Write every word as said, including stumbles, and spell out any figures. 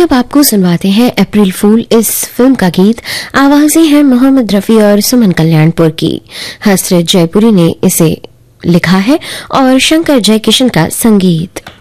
चलिए अब आपको सुनवाते हैं अप्रैल फूल इस फिल्म का गीत। आवाजें हैं मोहम्मद रफी और सुमन कल्याणपुर की। हसरत जयपुरी ने इसे लिखा है और शंकर जयकिशन का संगीत।